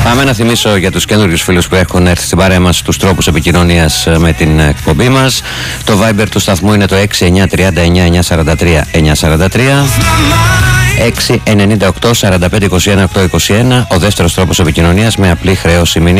Πάμε να θυμίσω για τους καινούριους φίλους που έχουν έρθει στην παρέα μας τους τρόπους επικοινωνίας με την εκπομπή μας. Το Viber του σταθμού είναι το 6939-943-943, 698-4521-821. Ο δεύτερος τρόπος επικοινωνίας με απλή χρέωση μηνύμα.